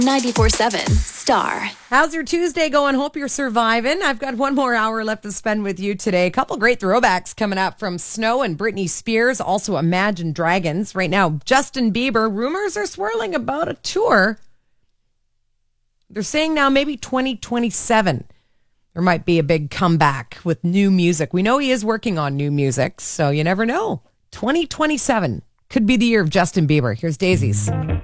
94.7 Star. How's your Tuesday going? Hope you're surviving. I've got one more hour left to spend with you today. A couple great throwbacks coming up from Snow and Britney Spears, also Imagine Dragons. Right now, Justin Bieber. Rumors are swirling about a tour. They're saying now maybe 2027. There might be a big comeback with new music. We know he is working on new music, so you never know. 2027 could be the year of Justin Bieber. Here's Daisies.